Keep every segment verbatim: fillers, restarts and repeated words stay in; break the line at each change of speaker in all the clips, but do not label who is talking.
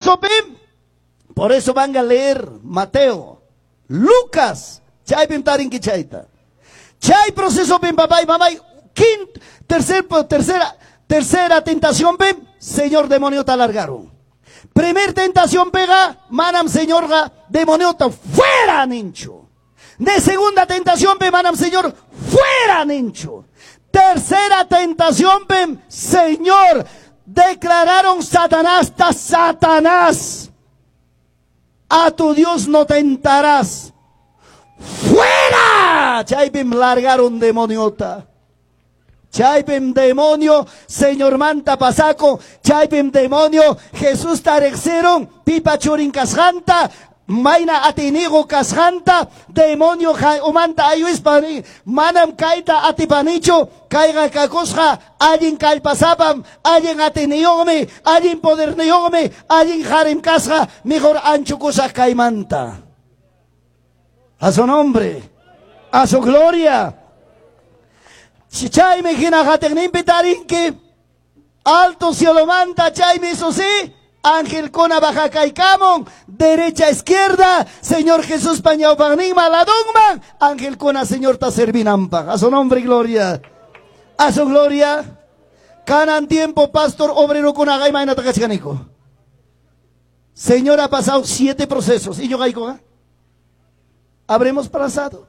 proceso, pim. Por eso van a leer Mateo, Lucas, chay pim tarin kichaita. Chay proceso, pim, papá y mamá. Quinto, tercer, tercera, tercera tentación, pim, señor demonio te alargaron. Primer tentación pega, manam señor demonio te fuera nincho. De segunda tentación, pim, manam señor fuera nincho. Tercera tentación, pim, señor, declararon Satanás ta Satanás. A tu Dios no tentarás. ¡Fuera! Chaypim largaron demoniota. Chaypim demonio, señor manta pasaco. Chaypim demonio, Jesús tarexeron. Pipa churin casjanta. Maina atinigo casjanta. Demonio umanta ayuispani. Manam kaita atipanicho. Caiga cacosja. Allin calpasapam. Allin atiniome. Allin poderniome. Allin jarim casja. Mejor ancho cosa caimanta. A su nombre, a su gloria. Chay me gina jategnin pitarinque, alto cielo manta, chay me eso sí, ángel cona baja caicamon, derecha izquierda, Señor Jesús pañao panima la dogman, ángel cona Señor ta servinampa. A su nombre y gloria, a su gloria. Canan tiempo pastor obrero con agaima en atacachanico. Señor ha pasado siete procesos y yo gaico, ¿eh? Habremos pasado.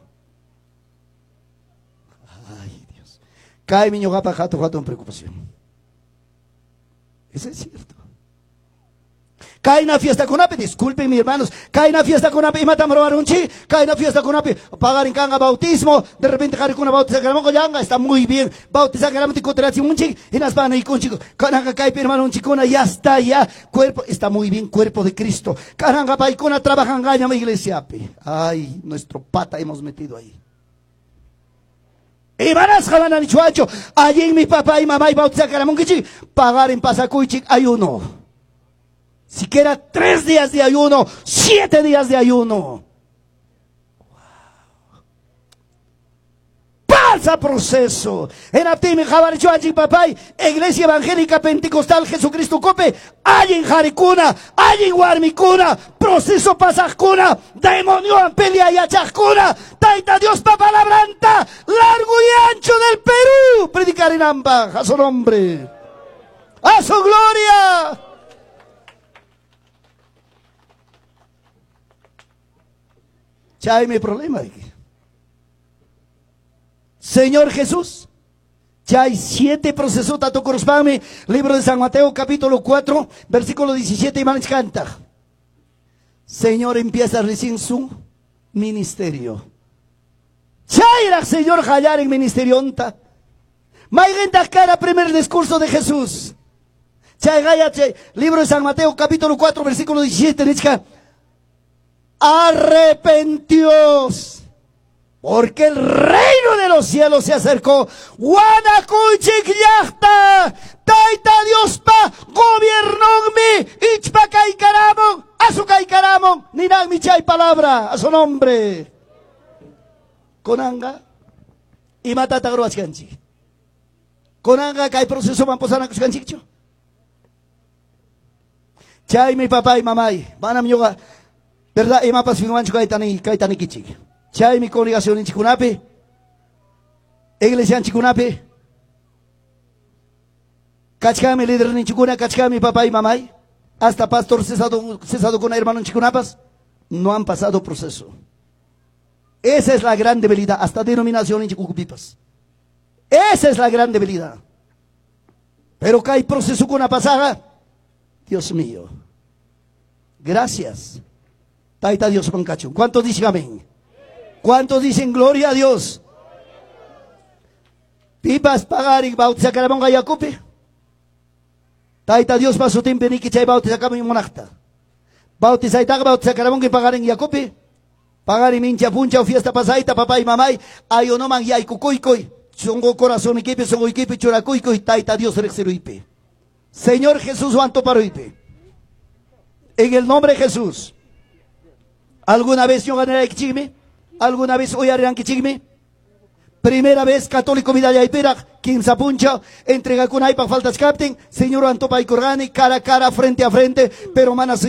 Ay, Dios. Cae mi ñogapa jato jato en preocupación. Eso es cierto. Cae una fiesta con ape, disculpen mis hermanos, cae una fiesta con ape y matan robar un chi, cae una fiesta con ape, pagar en canga bautismo, de repente cae con una bautiza que la yanga, está muy bien, bautiza que la mete contra un chi, y las van ahí con chico, caranga cae hermano un chicona, ya está, ya, cuerpo, está muy bien, cuerpo de Cristo, caranga paicona trabajan gaña mi iglesia ape, ay, nuestro pata hemos metido ahí. Y varas jalan a nichuacho, allí mi papá y mamá y bautiza que la monquichi, pagar en pasacuichi, ayuno. Siquiera tres días de ayuno, siete días de ayuno. Wow. Pasa proceso. En Aptimi, Jabaricho, allí papay, Iglesia Evangélica Pentecostal Jesucristo Cope, allí en Jaricuna, allí en Guarmicuna, proceso pasajcuna, demonio en pelea y achajcuna, taita Dios pa palabranta, largo y ancho del Perú, predicar en Amba, a su nombre, a su gloria. Ya hay mi problema aquí. Señor Jesús, ya hay siete procesos, tato correspame, libro de San Mateo, capítulo cuatro, versículo diecisiete, y manes canta. Señor empieza recién su ministerio. Ya era Señor hallar en ministerio onta. Maigenta cara primer discurso de Jesús. Ya libro de San Mateo, capítulo cuatro, versículo diecisiete, dice arrepentios, porque el reino de los cielos se acercó. Guanacuchikyachta, taita Dios pa, gobernonme, ichpa caicaramon, a su caicaramon, ni nada mi chay palabra, a su nombre. Conanga, y matata groascanchi. Conanga, que hay proceso, van a posar a cuscanchicho. Chay mi papá y mamá, van a mi yoga. ¿Verdad? Y mapas finguancho kaitani kaitani kichik. Chay mi congregación en Chicunape. Iglesia en Chicunape. Cachcami líder en Chicuna, cachcami papá y mamá. Hasta pastor cesado, cesado con hermano en Chicunapas. No han pasado proceso. Esa es la gran debilidad. Hasta denominación en Chicucupipas. Esa es la gran debilidad. Pero que hay proceso con una pasada. Dios mío. Gracias. Taita Dios pancacho. ¿Cuántos dicen amén? ¿Cuántos dicen gloria a Dios? Pipas pagar y bautizar que la monga yacupe. Taita Dios pasó tiempo ni que chay bautizar que la monacta. Bautizar y taga bautizar que la monga y pagar en yacupe. Pagar y mincha puncha o fiesta pasaita papá y mamá. Ayo no man yay cucuicoy. Songo corazón y kipe, songo y kipe churacuicoy. Taita Dios rexeruipe. Señor Jesús wanto paroipe. En el nombre de Jesús. ¿Alguna vez yo gané kichigme? ¿Alguna vez hoy harán kichigme? Primera vez católico midalla y pera, quien se apuncha, entrega con ahí para faltas capten, señor Antopa y Corgani, cara a cara, frente a frente, pero manas